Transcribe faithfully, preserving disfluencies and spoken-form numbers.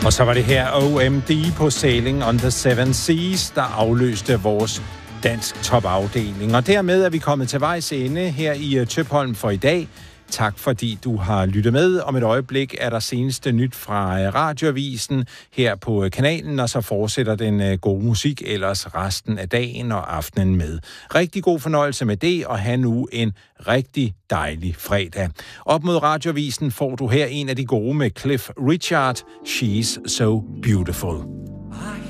Og så var det her O M D på Sailing on the Seven Seas, der afløste vores dansk topafdeling. Og dermed er vi kommet til vejs ende her i Tøpholm for i dag. Tak fordi du har lyttet med. Om et øjeblik er der seneste nyt fra Radioavisen her på kanalen, og så fortsætter den gode musik ellers resten af dagen og aftenen med. Rigtig god fornøjelse med det, og have nu en rigtig dejlig fredag. Op mod Radioavisen får du her en af de gode med Cliff Richard, She's So Beautiful.